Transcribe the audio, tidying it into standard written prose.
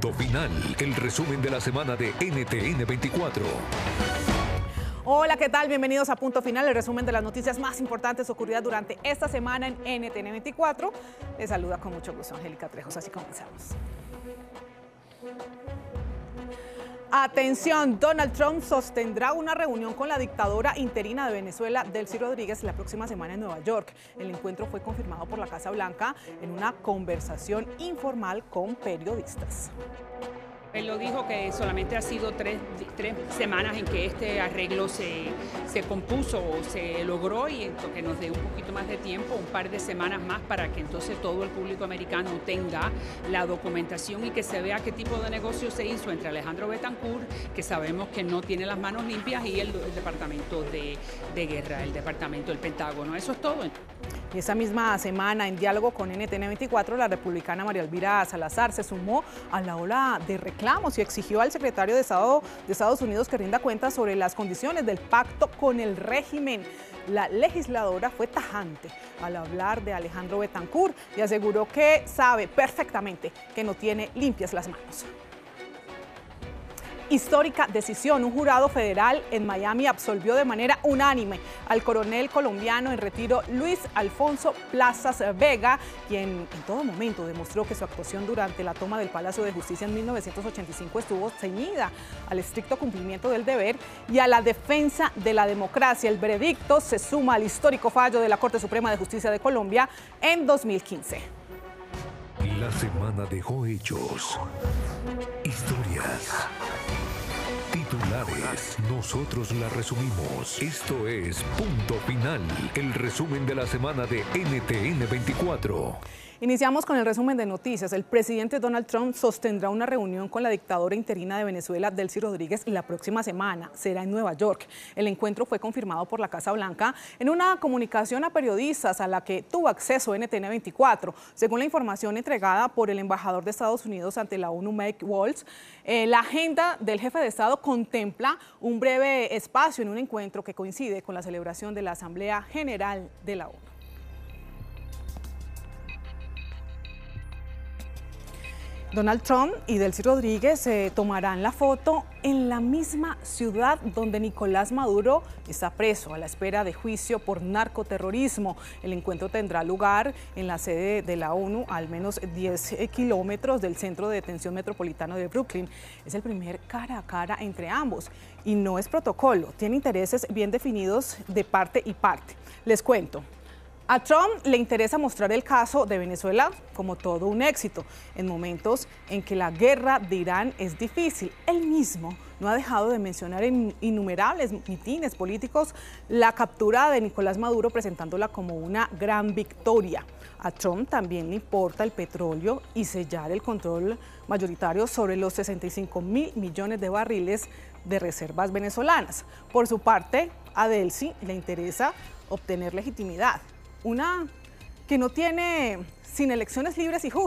Punto Final, el resumen de la semana de NTN 24. Hola, ¿qué tal? Bienvenidos a Punto Final, el resumen de las noticias más importantes ocurridas durante esta semana en NTN 24. Les saluda con mucho gusto Angélica Trejos, así comenzamos. Atención, Donald Trump sostendrá una reunión con la dictadora interina de Venezuela, Delcy Rodríguez, la próxima semana en Nueva York. El encuentro fue confirmado por la Casa Blanca en una conversación informal con periodistas. Él lo dijo que solamente ha sido tres semanas en que este arreglo se compuso o se logró, y que nos dé un poquito más de tiempo, un par de semanas más, para que entonces todo el público americano tenga la documentación y que se vea qué tipo de negocio se hizo entre Alejandro Betancourt, que sabemos que no tiene las manos limpias, y el Departamento de Guerra, el Departamento del Pentágono. Eso es todo. Y esa misma semana, en diálogo con NTN 24, la republicana María Elvira Salazar se sumó a la ola de reclamos y exigió al secretario de Estado de Estados Unidos que rinda cuentas sobre las condiciones del pacto con el régimen. La legisladora fue tajante al hablar de Alejandro Betancourt y aseguró que sabe perfectamente que no tiene limpias las manos. Histórica decisión. Un jurado federal en Miami absolvió de manera unánime al coronel colombiano en retiro Luis Alfonso Plazas Vega, quien en todo momento demostró que su actuación durante la toma del Palacio de Justicia en 1985 estuvo ceñida al estricto cumplimiento del deber y a la defensa de la democracia. El veredicto se suma al histórico fallo de la Corte Suprema de Justicia de Colombia en 2015. La semana dejó hechos, historias, titulares. Nosotros la resumimos. Esto es Punto Final, el resumen de la semana de NTN 24. Iniciamos con el resumen de noticias. El presidente Donald Trump sostendrá una reunión con la dictadora interina de Venezuela, Delcy Rodríguez, la próxima semana. Será en Nueva York. El encuentro fue confirmado por la Casa Blanca en una comunicación a periodistas a la que tuvo acceso NTN 24. Según la información entregada por el embajador de Estados Unidos ante la ONU, Mike Waltz, la agenda del jefe de Estado contempla un breve espacio en un encuentro que coincide con la celebración de la Asamblea General de la ONU. Donald Trump y Delcy Rodríguez se tomarán la foto en la misma ciudad donde Nicolás Maduro está preso a la espera de juicio por narcoterrorismo. El encuentro tendrá lugar en la sede de la ONU, a al menos 10 kilómetros del centro de detención metropolitano de Brooklyn. Es el primer cara a cara entre ambos y no es protocolo. Tiene intereses bien definidos de parte y parte. Les cuento. A Trump le interesa mostrar el caso de Venezuela como todo un éxito, en momentos en que la guerra de Irán es difícil. Él mismo no ha dejado de mencionar en innumerables mitines políticos la captura de Nicolás Maduro, presentándola como una gran victoria. A Trump también le importa el petróleo y sellar el control mayoritario sobre los 65.000 millones de barriles de reservas venezolanas. Por su parte, a Delcy le interesa obtener legitimidad. Una que no tiene sin elecciones libres y justas.